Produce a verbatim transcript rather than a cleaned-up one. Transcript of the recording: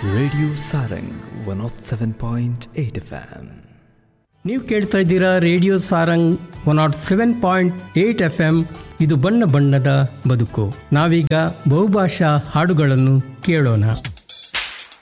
Radio Sarang one of seven point eight F M. ನೀವು ಕೇಳ್ತಾ ಇದ್ದೀರಾ radio Sarang one not seven point eight F M. ಇದು ಬಣ್ಣ ಬಣ್ಣದ ಬದುಕು. ನಾವೀಗ ಬಹುಭಾಷಾ ಹಾಡುಗಳನ್ನು ಕೇಳೋಣ.